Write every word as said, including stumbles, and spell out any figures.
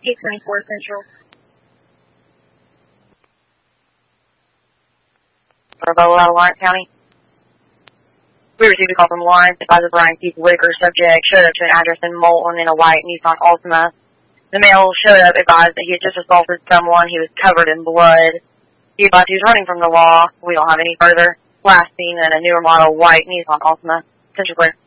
eight twenty-four Central. Bravo, out of Lawrence County. We received a call from Lawrence advisor Brian Keith Whitaker. Subject showed up to an address in Moulton in a white Nissan Altima. The male showed up advised that he had just assaulted someone. He was covered in blood. He advised he was running from the law. We don't have any further. Last seen in a newer model white Nissan Altima. Central Clear.